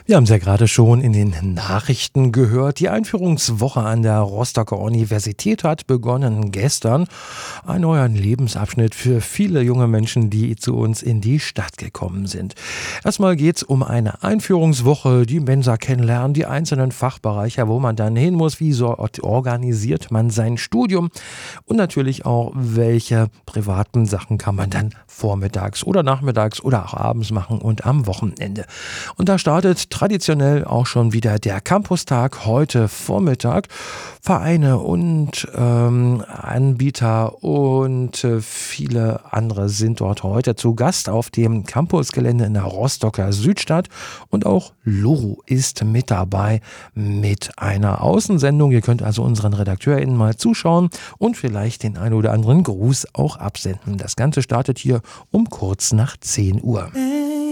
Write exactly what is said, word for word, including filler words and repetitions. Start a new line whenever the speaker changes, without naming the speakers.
Wir haben es ja gerade schon in den Nachrichten gehört. Die Einführungswoche an der Rostocker Universität hat begonnen gestern. Ein neuer Lebensabschnitt für viele junge Menschen, die zu uns in die Stadt gekommen sind. Erstmal geht es um eine Einführungswoche, die Mensa kennenlernen, die einzelnen Fachbereiche, wo man dann hin muss, wie so organisiert man sein Studium und natürlich auch, welche privaten Sachen kann man dann vormittags oder nachmittags oder auch abends machen und am Wochenende. Und da startet traditionell auch schon wieder der Campustag heute Vormittag. Vereine und ähm, Anbieter und äh, viele andere sind dort heute zu Gast auf dem Campusgelände in der Rostocker Südstadt. Und auch Loro ist mit dabei mit einer Außensendung. Ihr könnt also unseren RedakteurInnen mal zuschauen und vielleicht den einen oder anderen Gruß auch absenden. Das Ganze startet hier um kurz nach zehn Uhr.